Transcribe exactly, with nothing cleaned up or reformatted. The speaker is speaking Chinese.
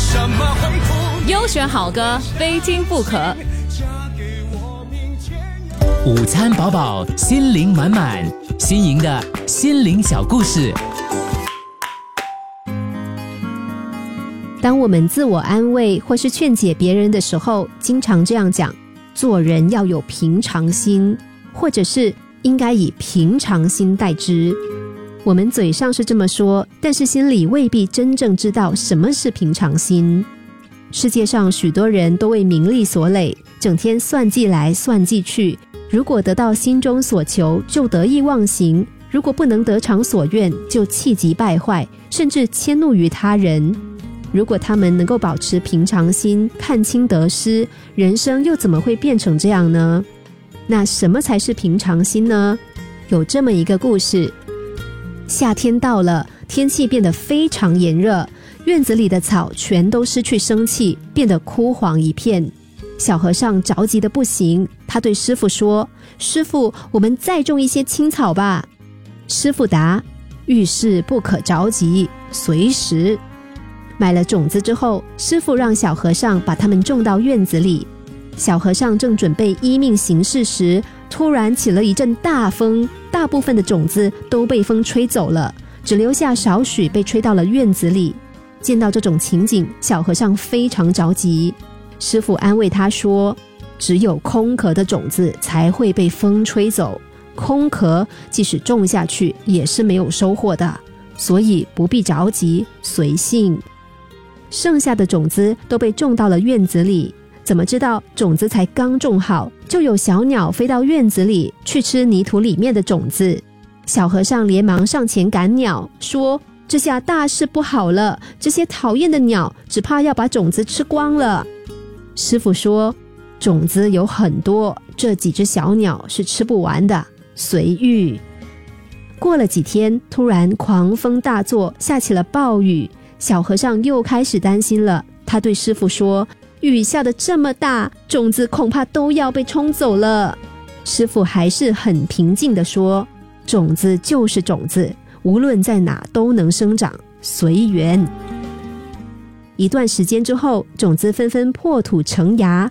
什么回复？ 优选好歌，非听不可。 午餐饱饱，心灵满满，新颖的心灵小故事。 当我们自我安慰或是劝解别人的时候，经常这样讲：做人要有平常心，或者是应该以平常心待之。我们嘴上是这么说，但是心里未必真正知道什么是平常心。世界上许多人都为名利所累，整天算计来算计去，如果得到心中所求，就得意忘形；如果不能得偿所愿，就气急败坏，甚至迁怒于他人。如果他们能够保持平常心，看清得失，人生又怎么会变成这样呢？那什么才是平常心呢？有这么一个故事。夏天到了，天气变得非常炎热，院子里的草全都失去生气，变得枯黄一片。小和尚着急得不行，他对师傅说：师傅，我们再种一些青草吧。师傅答：遇事不可着急，随时。买了种子之后，师傅让小和尚把它们种到院子里。小和尚正准备依命行事时，突然起了一阵大风，大部分的种子都被风吹走了，只留下少许被吹到了院子里。见到这种情景，小和尚非常着急。师父安慰他说：只有空壳的种子才会被风吹走，空壳即使种下去也是没有收获的，所以不必着急，随性。剩下的种子都被种到了院子里，怎么知道种子才刚种好，就有小鸟飞到院子里去吃泥土里面的种子。小和尚连忙上前赶鸟，说：这下大事不好了，这些讨厌的鸟只怕要把种子吃光了。师父说：种子有很多，这几只小鸟是吃不完的，随遇。过了几天，突然狂风大作，下起了暴雨。小和尚又开始担心了，他对师父说：雨下得这么大，种子恐怕都要被冲走了。师父还是很平静地说：种子就是种子，无论在哪都能生长，随缘。一段时间之后，种子纷纷破土成芽，